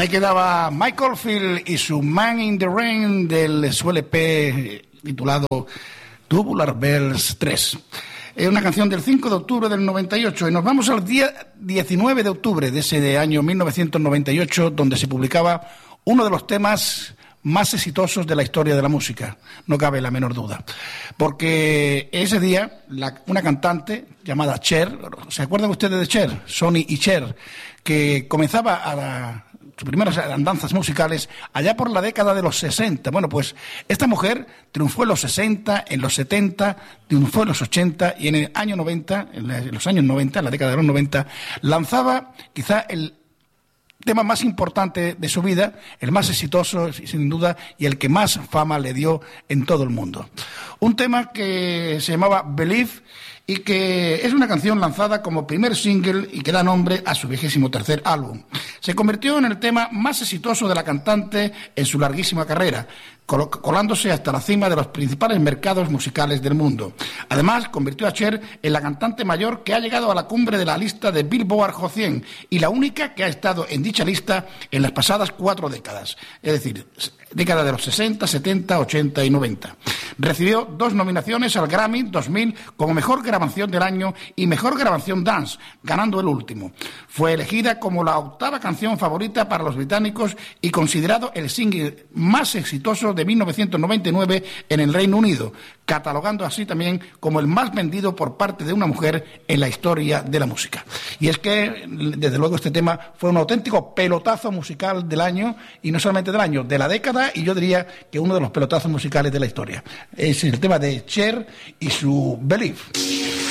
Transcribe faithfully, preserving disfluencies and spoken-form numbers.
Ahí quedaba Michael Field y su Man in the Rain del su L P titulado Tubular Bells tres. Es una canción del cinco de octubre del noventa y ocho y nos vamos al día diecinueve de octubre de ese año mil novecientos noventa y ocho, donde se publicaba uno de los temas más exitosos de la historia de la música, no cabe la menor duda, porque ese día la, una cantante llamada Cher, ¿se acuerdan ustedes de Cher? Sonny y Cher, que comenzaba a la, sus primeras andanzas musicales allá por la década de los sesenta. Bueno, pues esta mujer triunfó en los sesenta, en los setenta, triunfó en los ochenta y en el año noventa, en los años noventa, en la década de los noventa, lanzaba quizá el tema más importante de su vida, el más exitoso, sin duda, y el que más fama le dio en todo el mundo. Un tema que se llamaba Believe y que es una canción lanzada como primer single y que da nombre a su vigésimo tercer álbum. Se convirtió en el tema más exitoso de la cantante en su larguísima carrera, colándose hasta la cima de los principales mercados musicales del mundo. Además, convirtió a Cher en la cantante mayor que ha llegado a la cumbre de la lista de Billboard Hot cien y la única que ha estado en dicha lista en las pasadas cuatro décadas, es decir, década de los sesenta, setenta, ochenta y noventa. Recibió dos nominaciones al Grammy dos mil como Mejor Grabación del Año y Mejor Grabación Dance, ganando el último. Fue elegida como la octava canción favorita para los británicos y considerado el single más exitoso de mil novecientos noventa y nueve en el Reino Unido, catalogando así también como el más vendido por parte de una mujer en la historia de la música. Y es que, desde luego, este tema fue un auténtico pelotazo musical del año, y no solamente del año, de la década, y yo diría que uno de los pelotazos musicales de la historia. Es el tema de Cher y su Believe.